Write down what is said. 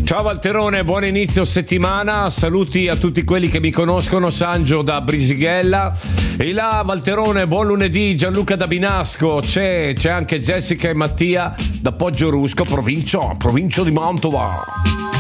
Ciao Valterone, buon inizio settimana, saluti a tutti quelli che mi conoscono, Sangio da Brisighella e là Valterone, buon lunedì, Gianluca da Binasco, c'è anche Jessica e Mattia da Poggio Rusco, provincia di Mantova.